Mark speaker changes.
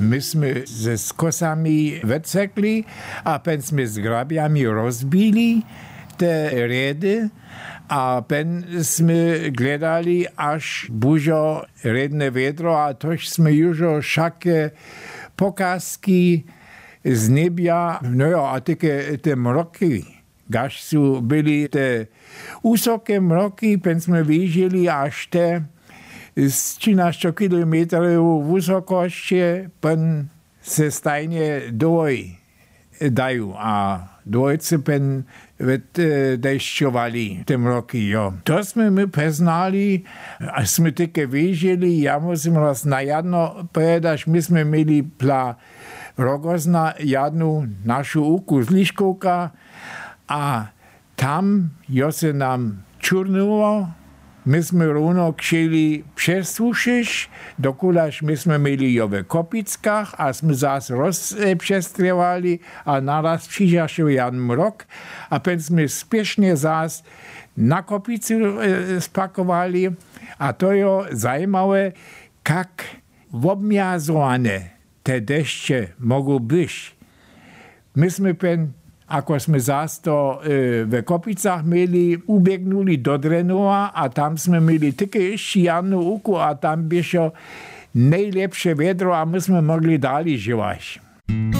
Speaker 1: myśmy ze skosami wycekli, a pęśmy z grabiami rozbili te redy, a pęśmy gledali, aż buzo redne wiedro, a tośmy już wszakie pokazki z niebia, no a te mroki, gaż su byli te wysokie mroki, pęśmy widzieli aż te z 13 kilometrów wysokości pen se stajnie doj dają, a dojcy pen deszczowali te mroki, jo. To my poznali, a jsme také wiedzieli, ja musím raz na jedno povedať, myśmy mieli pla rogozna jednu našu uku z Liškovka a tam jo se nam čurnulo. Myśmy równo chcieli przesłuchać, dokulaż myśmy mieli jo w Kopickach, a jsme zas rozprzestrewali, a naraz przyjrzał jeden mrok, a pęśmy spiesznie zas na Kopicy spakowali, a to jo zajímavé, jak obmiazowane te deszcze mogą być. Myśmy ako sme zás to v Kopicach mieli, ubiegnuli do Drenova a tam sme mieli také ešte jednu uku a tam bylo najlepšie vedro a my sme mogli dali živať.